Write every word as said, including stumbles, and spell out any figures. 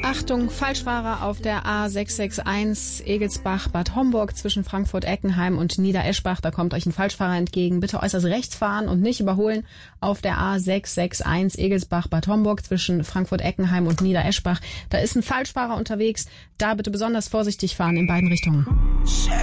Achtung, Falschfahrer auf der A sechs sechs eins Egelsbach-Bad Homburg zwischen Frankfurt-Eckenheim und Niedereschbach. Da kommt euch ein Falschfahrer entgegen. Bitte äußerst rechts fahren und nicht überholen auf der A sechs sechs eins Egelsbach-Bad Homburg zwischen Frankfurt-Eckenheim und Niedereschbach. Da ist ein Falschfahrer unterwegs. Da bitte besonders vorsichtig fahren in beiden Richtungen.